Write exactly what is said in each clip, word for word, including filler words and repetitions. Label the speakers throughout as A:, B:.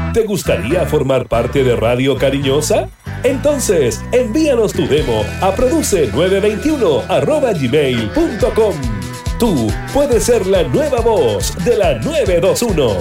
A: ¿Te gustaría formar parte de Radio Cariñosa? Entonces, envíanos tu demo a produce nueve veintiuno arroba gmail punto com. Tú puedes ser la nueva voz de la nueve veintiuno.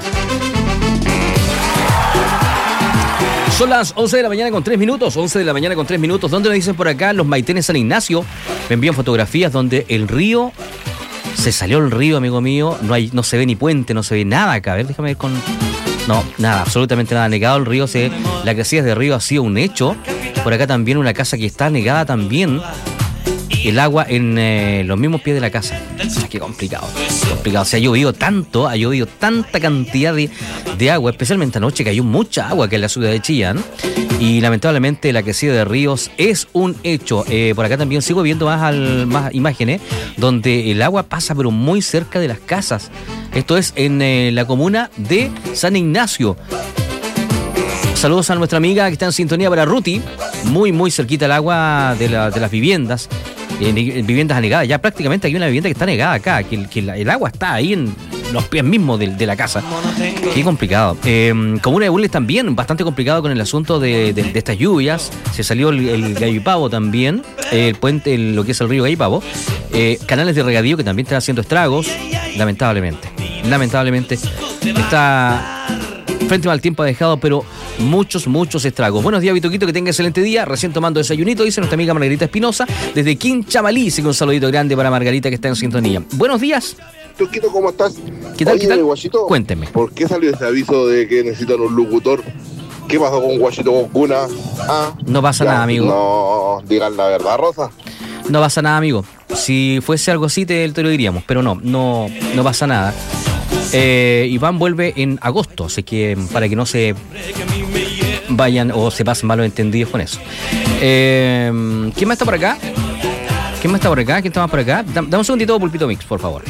B: Son las once de la mañana con tres minutos, once de la mañana con tres minutos. ¿Dónde me dicen por acá? Los Maitenes San Ignacio me envían fotografías donde el río, se salió el río, amigo mío, no hay, no se ve ni puente, no se ve nada acá. A ver, déjame ver con... No, nada, absolutamente nada, negado el río, se, la crecida de río ha sido un hecho. Por acá también una casa que está negada también, el agua en eh, los mismos pies de la casa. Qué complicado, complicado. Se ha llovido tanto, ha llovido tanta cantidad de, de agua, especialmente anoche cayó mucha agua que en la ciudad de Chillán. Y lamentablemente la crecida de ríos es un hecho. Eh, por acá también sigo viendo más, al, más imágenes donde el agua pasa pero muy cerca de las casas. Esto es en eh, la comuna de San Ignacio. Saludos a nuestra amiga que está en sintonía para Ruti. Muy, muy cerquita el agua de, la, de las viviendas. En, en viviendas anegadas. Ya prácticamente hay una vivienda que está negada acá. Que, que la, el agua está ahí en los pies mismos de, de la casa. Qué complicado. Eh, comuna de Bulnes también, bastante complicado con el asunto de, de, de estas lluvias. Se salió el, el Gallipavo también. El puente, el, lo que es el río Gallipavo. Eh, canales de regadío que también están haciendo estragos. Lamentablemente. Lamentablemente. Está frente al tiempo ha dejado, pero muchos, muchos estragos. Buenos días, Vitoquito, que tenga excelente día. Recién tomando desayunito, dice nuestra amiga Margarita Espinosa, desde Quinchamalí. Así que un saludito grande para Margarita, que está en sintonía. Buenos días.
C: Vitoquito, ¿cómo estás?
B: ¿Qué tal,
C: Oye,
B: qué tal?
C: Guachito,
B: cuénteme.
C: ¿Por qué salió ese aviso de que necesitan un locutor? ¿Qué pasó con Guachito Bocuna? Ah,
B: no pasa
C: ya,
B: nada, amigo.
C: No, digan la verdad, Rosa.
B: No pasa nada, amigo. Si fuese algo así, te, te lo diríamos, pero no, no, no pasa nada. Eh, Iván vuelve en agosto, así que para que no se vayan o se pasen malos entendidos con eso. Eh, ¿Quién más está por acá? ¿Quién más está por acá? ¿Quién está más por acá? Dame un segundito, Pulpito Mix, por favor.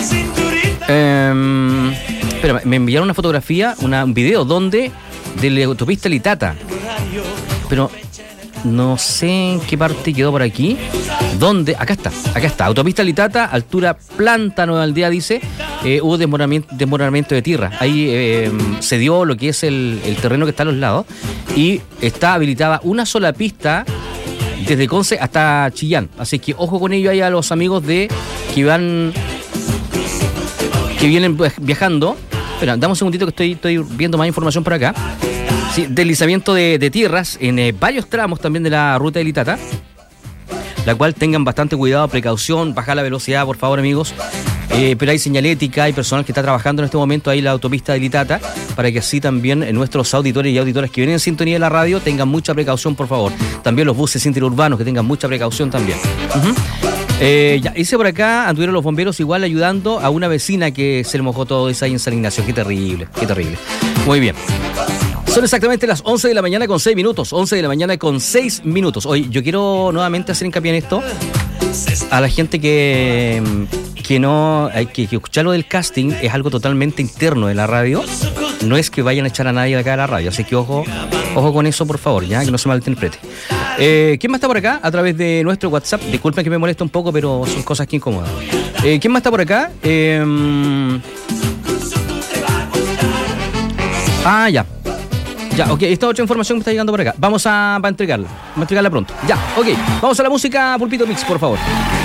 B: Eh, espera, me enviaron una fotografía, una, un video donde de la autopista Litata, pero no sé en qué parte quedó por aquí. ¿Dónde? Acá está, acá está. Autopista Litata, altura Planta Nueva Aldea, dice. Eh, hubo desmoronamiento, desmoronamiento de tierra. Ahí eh, se dio lo que es el, el terreno que está a los lados. Y está habilitada una sola pista desde Conce hasta Chillán. Así que ojo con ello ahí a los amigos de que van, que vienen viajando. Espera, dame un segundito que estoy, estoy viendo más información por acá. Sí, deslizamiento de, de tierras en eh, varios tramos también de la ruta de Litata, la cual tengan bastante cuidado, precaución, bajar la velocidad, por favor, amigos. Eh, pero hay señalética, hay personal que está trabajando en este momento ahí en la autopista de Litata, para que así también eh, nuestros auditores y auditoras que vienen en sintonía de la radio tengan mucha precaución, por favor. También los buses interurbanos que tengan mucha precaución también. Uh-huh. Eh, ya, hice por acá, anduvieron los bomberos igual ayudando a una vecina que se le mojó todo eso ahí en San Ignacio. Qué terrible, qué terrible. Muy bien. Son exactamente las once de la mañana con seis minutos. once de la mañana con seis minutos. Hoy yo quiero nuevamente hacer hincapié en esto. A la gente que, que no... Hay que, que escuchar lo del casting es algo totalmente interno de la radio. No es que vayan a echar a nadie de acá de la radio. Así que ojo, ojo con eso, por favor, ya, que no se malinterprete. Eh, ¿Quién más está por acá? A través de nuestro WhatsApp. Disculpen que me molesta un poco, pero son cosas que incomodan. Eh, ¿Quién más está por acá? Eh... Ah, ya. Ya, ok, esta otra información me está llegando por acá. Vamos a, a entregarla, vamos a entregarla pronto. Ya, ok, vamos a la música, Pulpito Mix, por favor.